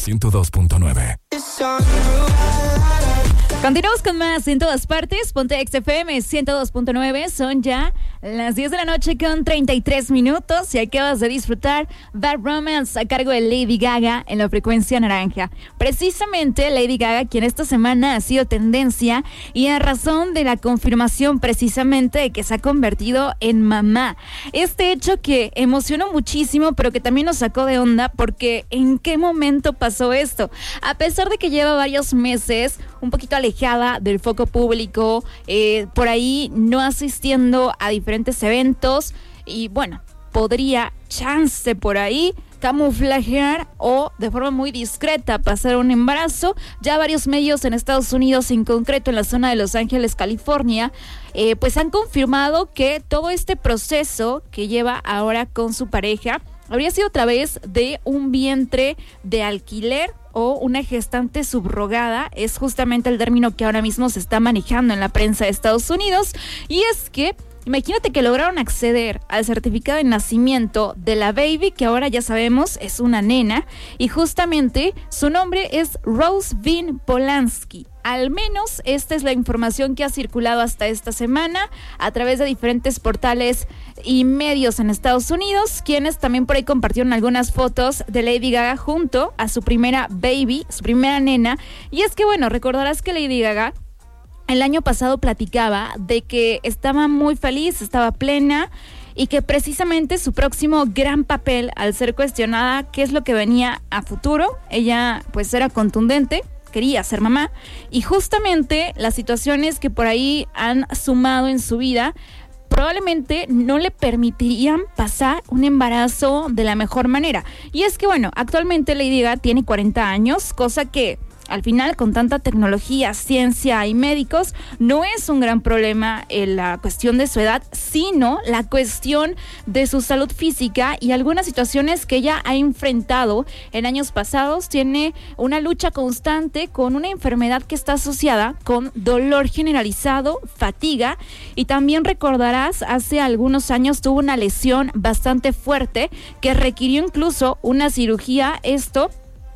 102.9. Continuamos con más en todas partes. Ponte XFM 102.9. Son ya las 10 de la noche con 33 minutos y acabas de disfrutar Bad Romance a cargo de Lady Gaga en la frecuencia naranja. Precisamente Lady Gaga, quien esta semana ha sido tendencia y a razón de la confirmación precisamente de que se ha convertido en mamá. Este hecho que emocionó muchísimo, pero que también nos sacó de onda porque ¿en qué momento pasó esto? A pesar de que lleva varios meses un poquito alejada del foco público, por ahí no asistiendo a diferentes eventos y bueno, podría chance por ahí camuflajear o de forma muy discreta pasar un embarazo. Ya varios medios en Estados Unidos, en concreto en la zona de Los Ángeles, California, pues han confirmado que todo este proceso que lleva ahora con su pareja habría sido a través de un vientre de alquiler o una gestante subrogada. Es justamente el término que ahora mismo se está manejando en la prensa de Estados Unidos. Y es que imagínate que lograron acceder al certificado de nacimiento de la baby, que ahora ya sabemos es una nena, y justamente su nombre es Rose Bean Polanski. Al menos esta es la información que ha circulado hasta esta semana a través de diferentes portales y medios en Estados Unidos, quienes también por ahí compartieron algunas fotos de Lady Gaga junto a su primera baby, su primera nena. Y es que bueno, recordarás que Lady Gaga el año pasado platicaba de que estaba muy feliz, estaba plena y que precisamente su próximo gran papel, al ser cuestionada qué es lo que venía a futuro, ella pues era contundente, quería ser mamá, y justamente las situaciones que por ahí han sumado en su vida probablemente no le permitirían pasar un embarazo de la mejor manera. Y es que bueno, actualmente Lady Gaga tiene 40 años, cosa que al final, con tanta tecnología, ciencia y médicos, no es un gran problema la cuestión de su edad, sino la cuestión de su salud física y algunas situaciones que ella ha enfrentado en años pasados. Tiene una lucha constante con una enfermedad que está asociada con dolor generalizado, fatiga, y también recordarás, hace algunos años tuvo una lesión bastante fuerte que requirió incluso una cirugía. Esto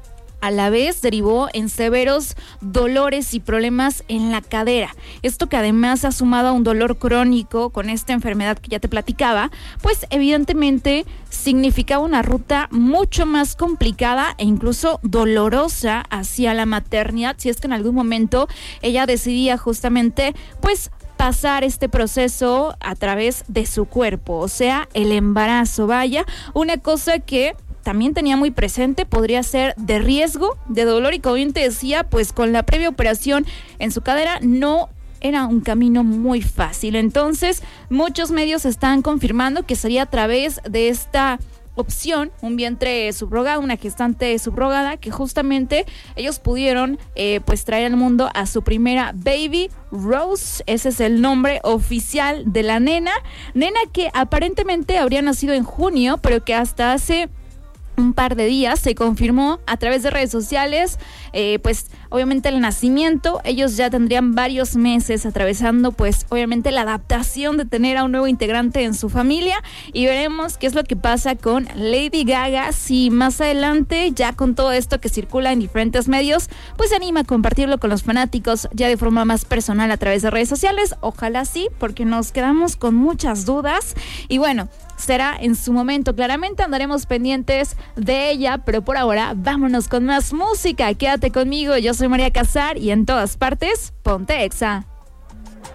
a la vez derivó en severos dolores y problemas en la cadera. Esto que además ha sumado a un dolor crónico con esta enfermedad que ya te platicaba, pues evidentemente significaba una ruta mucho más complicada e incluso dolorosa hacia la maternidad, si es que en algún momento ella decidía justamente pues pasar este proceso a través de su cuerpo, o sea, el embarazo. Vaya, una cosa que también tenía muy presente, podría ser de riesgo, de dolor, y como bien te decía, pues con la previa operación en su cadera no era un camino muy fácil. Entonces, muchos medios están confirmando que sería a través de esta opción, un vientre subrogado, una gestante subrogada, que justamente ellos pudieron pues traer al mundo a su primera baby, Rose. Ese es el nombre oficial de la nena que aparentemente habría nacido en junio, pero que hasta hace un par de días se confirmó a través de redes sociales, pues obviamente el nacimiento. Ellos ya tendrían varios meses atravesando pues obviamente la adaptación de tener a un nuevo integrante en su familia, y veremos qué es lo que pasa con Lady Gaga, si más adelante, ya con todo esto que circula en diferentes medios, pues se anima a compartirlo con los fanáticos ya de forma más personal a través de redes sociales. Ojalá sí, porque nos quedamos con muchas dudas y bueno, será en su momento. Claramente andaremos pendientes de ella, pero por ahora vámonos con más música. Quédate conmigo, yo soy María Casar y en todas partes, ponte Exa.